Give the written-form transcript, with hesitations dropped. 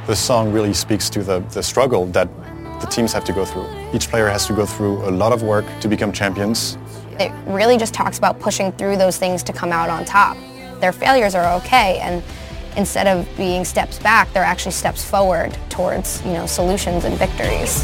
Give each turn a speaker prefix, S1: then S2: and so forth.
S1: The song really speaks to the struggle that the teams have to go through. Each player has to go through a lot of work to become champions.
S2: It really just talks about pushing through those things to come out on top. Their failures are okay, and instead of being steps back, they're actually steps forward towards, solutions and victories.